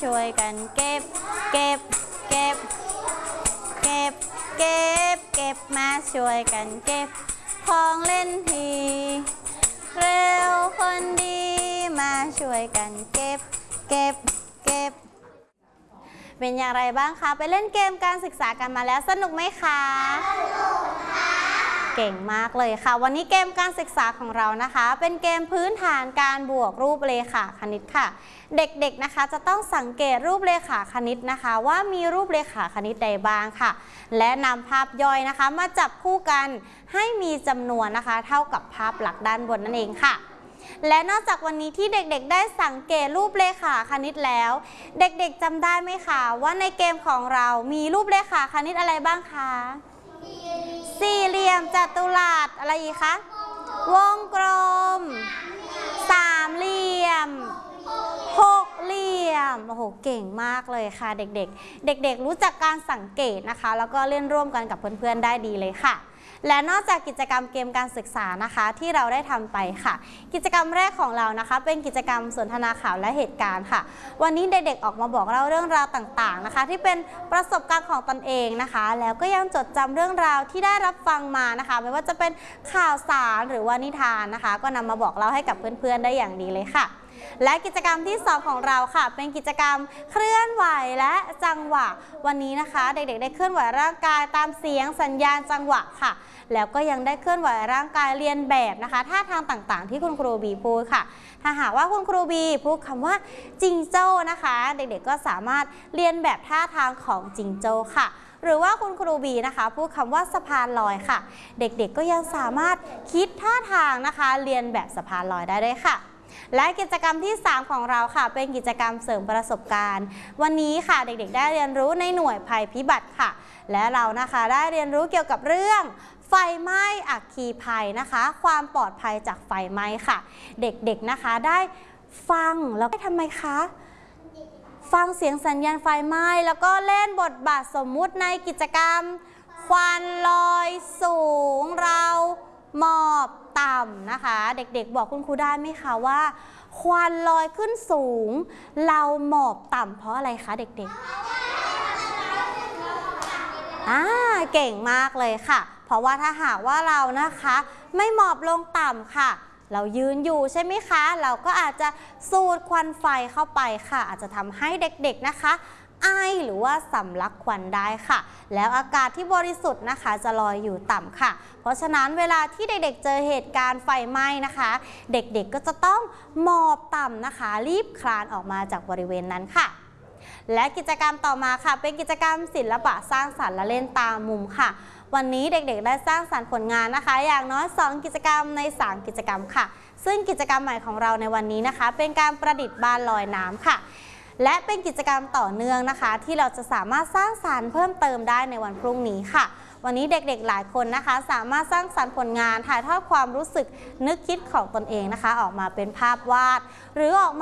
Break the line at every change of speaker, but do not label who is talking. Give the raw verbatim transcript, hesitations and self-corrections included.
ช่วยกันเก็บเก็บเก็บเก็บเก็บเก็บมาช่วยกันเก็บของเล่นทีเร็วคนดีมาช่วยกันเก็บเก็บเก็บเป็นอย่างไรบ้างคะไปเล่นเกมการศึกษากันมาแล้วสนุกไหมคะสนุกค่ะเก่งมากเลยค่ะวันนี้เกมการศึกษาของเรานะคะเป็นเกมพื้นฐานการบวกรูปเลขาคณิตค่ะเด็กๆนะคะจะต้องสังเกตรูปเลขาคณิตนะคะว่ามีรูปเลขาคณิตใดบ้างค่ะและนำภาพย่อยนะคะมาจับคู่กันให้มีจำนวนนะคะเท่ากับภาพหลักด้านบนนั่นเองค่ะและนอกจากวันนี้ที่เด็กๆได้สังเกตรูปเลขาคณิตแล้วเด็กๆจำได้ไหมคะว่าในเกมของเรามีรูปเลขาคณิตอะไรบ้างคะสี่เหลี่ยมจัตุรัสอะไรอีกคะวงกลมสามเหลี่ยมหกเหลี่ยมโอ้โหเก่งมากเลยค่ะเด็กๆเด็กๆรู้จักการสังเกตนะคะแล้วก็เล่นร่วมกันกับเพื่อนๆได้ดีเลยค่ะและนอกจากกิจกรรมเกมการศึกษานะคะที่เราได้ทำไปค่ะกิจกรรมแรกของเรานะคะเป็นกิจกรรมสนทนาข่าวและเหตุการณ์ค่ะวันนี้เด็กๆออกมาบอกเล่าเรื่องราวต่างๆนะคะที่เป็นประสบการณ์ของตนเองนะคะแล้วก็ยังจดจำเรื่องราวที่ได้รับฟังมานะคะไม่ว่าจะเป็นข่าวสารหรือว่านิทานนะคะก็นำมาบอกเล่าให้กับเพื่อนๆได้อย่างดีเลยค่ะและกิจกรรมที่สองของเราค่ะเป็นกิจกรรมเคลื่อนไหวและจังหวะวันนี้นะคะเด็กๆได้เคลื่อนไหวร่างกายตามเสียงสัญญาณจังหวะค่ะแล้วก็ยังได้เคลื่อนไหวร่างกายเรียนแบบนะคะท่าทางต่างๆที่คุณครูบีพูดค่ะถ้าหากว่าคุณครูบีพูดคำว่าจิงโจ้นะคะเด็กๆก็สามารถเรียนแบบท่าทางของจิงโจ้ค่ะหรือว่าคุณครูบีนะคะพูดคำว่าสะพานลอยค่ะเด็กๆก็ยังสามารถคิดท่าทางนะคะเรียนแบบสะพานลอยได้ด้วยค่ะและกิจกรรมที่สามของเราค่ะเป็นกิจกรรมเสริมประสบการณ์วันนี้ค่ะเด็กๆได้เรียนรู้ในหน่วยภัยพิบัติค่ะและเรานะคะได้เรียนรู้เกี่ยวกับเรื่องไฟไหม้อัคคีภัยนะคะความปลอดภัยจากไฟไหม้ค่ะเด็กๆนะคะได้ฟังแล้วได้ทำไมคะฟังเสียงสัญญาณไฟไหม้แล้วก็เล่นบทบาทสมมุติในกิจกรรมควันลอยสูงเราหมอบต่ำนะคะเด็กๆบอกคุณครูได้ไหมคะว่าควันลอยขึ้นสูงเราหมอบต่ำเพราะอะไรคะเด็กๆอ่าเก่งมากเลยค่ะเพราะว่าถ้าหากว่าเรานะคะไม่หมอบลงต่ำค่ะเรายืนอยู่ใช่ไหมคะเราก็อาจจะสูดควันไฟเข้าไปค่ะอาจจะทำให้เด็กๆนะคะไอหรือว่าสำลักควันได้ค่ะแล้วอากาศที่บริสุทธิ์นะคะจะลอยอยู่ต่ำค่ะเพราะฉะนั้นเวลาที่เด็กๆเจอเหตุการณ์ไฟไหม้นะคะเด็กๆก็จะต้องหมอบต่ำนะคะรีบคลานออกมาจากบริเวณนั้นค่ะและกิจกรรมต่อมาค่ะเป็นกิจกรรมศิลปะสร้างสรรค์และเล่นตามมุมค่ะวันนี้เด็กๆได้สร้างสรรค์ผลงานนะคะอย่างน้อยสองกิจกรรมในสามกิจกรรมค่ะซึ่งกิจกรรมใหม่ของเราในวันนี้นะคะเป็นการประดิษฐ์บ้านลอยน้ำค่ะและเป็นกิจกรรมต่อเนื่องนะคะที่เราจะสามารถสร้างสรรค์เพิ่มเติมได้ในวันพรุ่งนี้ค่ะวันนี้เด็กๆหลายคนนะคะสามารถสร้างสรรค์ผลงานถ่ายทอดความรู้สึกนึกคิดของตนเองนะคะออกมาเป็นภาพวาดหรือออกมา